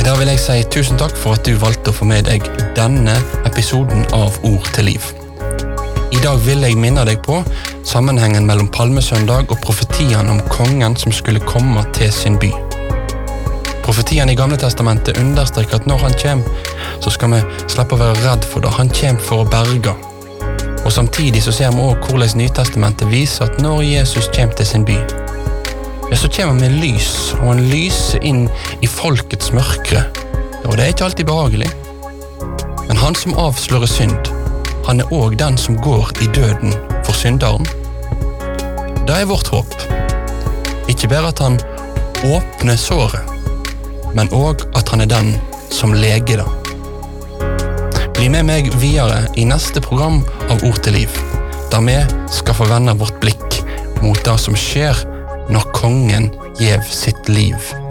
Da vil jeg si tusen takk for at du valgte å få med deg denne episoden av Ord til liv. I dag vil jeg minne deg på sammenhengen mellom Palmesøndag og profetiene om kongen som skulle komme til sin by. Profetiene i Gamle Testamentet understreker at når han kommer, så skal vi slippe å være redd for det. Han kommer for å berge. Og samtidig så ser vi også hvordan Nytestamentet viser at når Jesus kommer til sin by, så kommer han med lys, og han lyser inn i folkets mørkere. Og det ikke alltid behagelig. Men han som avslører synd, han også den som går i døden for synderen. Det vårt håp. Ikke bare at han åpner såret, men også at han den som leger det. Bli med meg videre i neste program av Ord til liv, der vi skal få vende vårt blikk mot det som skjer når kongen gjev sitt liv